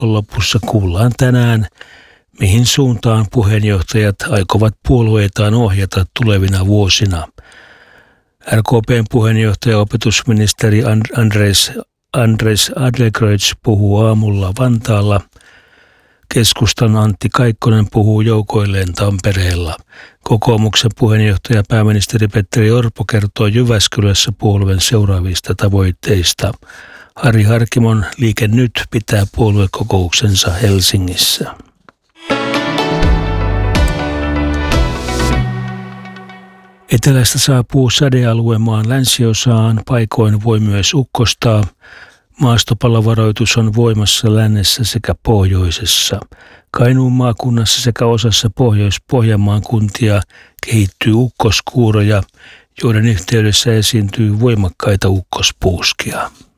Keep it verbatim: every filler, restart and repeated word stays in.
lopussa kuullaan tänään, mihin suuntaan puheenjohtajat aikovat puolueitaan ohjata tulevina vuosina. R K P:n puheenjohtaja opetusministeri Andres, Andres Adlercreutz puhuu aamulla Vantaalla. Keskustan Antti Kaikkonen puhuu joukoilleen Tampereella. Kokoomuksen puheenjohtaja pääministeri Petteri Orpo kertoo Jyväskylässä puolueen seuraavista tavoitteista. Harri Harkimon Liike Nyt pitää puoluekokouksensa Helsingissä. Etelästä saapuu sadealue maan länsiosaan, paikoin voi myös ukkostaa. Maastopalovaroitus on voimassa lännessä sekä pohjoisessa. Kainuun maakunnassa sekä osassa Pohjois-Pohjanmaan kuntia kehittyy ukkoskuuroja, joiden yhteydessä esiintyy voimakkaita ukkospuuskia.